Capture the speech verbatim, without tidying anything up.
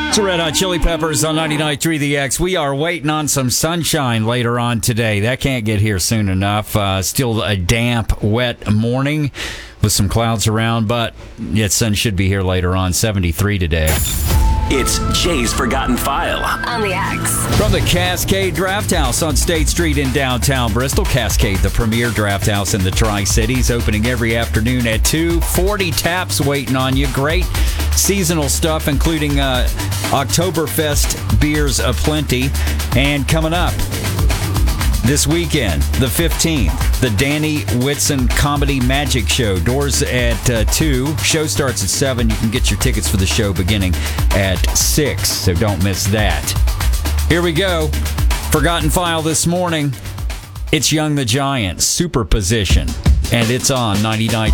It's Red Hot Chili Peppers on ninety-nine point three The X. We are waiting on some sunshine later on today. That can't get here soon enough. Uh, still a damp, wet morning with some clouds around, but yet sun should be here later on. seventy-three today. It's Jay's Forgotten File on the X. From the Cascade Draft House on State Street in downtown Bristol. Cascade, the premier draft house in the Tri-Cities, opening every afternoon at two. forty taps waiting on you. Great seasonal stuff, including uh, Oktoberfest beers aplenty. And coming up this weekend, the fifteenth, the Danny Whitson Comedy Magic Show. Doors at uh, two. Show starts at seven. You can get your tickets for the show beginning at six, so don't miss that. Here we go. Forgotten File this morning. It's Young the Giant, Superposition, and it's on ninety-nine.